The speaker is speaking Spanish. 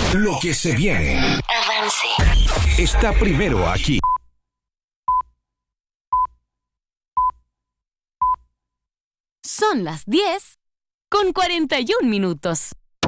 Lo que se viene. Avance. Está primero aquí. Son las 10:41.